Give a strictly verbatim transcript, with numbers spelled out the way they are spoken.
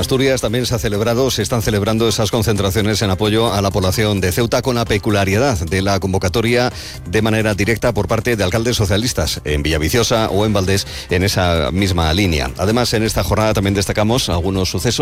Asturias también se ha celebrado, se están celebrando esas concentraciones en apoyo a la población de Ceuta, con la peculiaridad de la convocatoria de manera directa por parte de alcaldes socialistas en Villaviciosa o en Valdés, en esa misma línea. Además, en esta jornada también destacamos algunos sucesos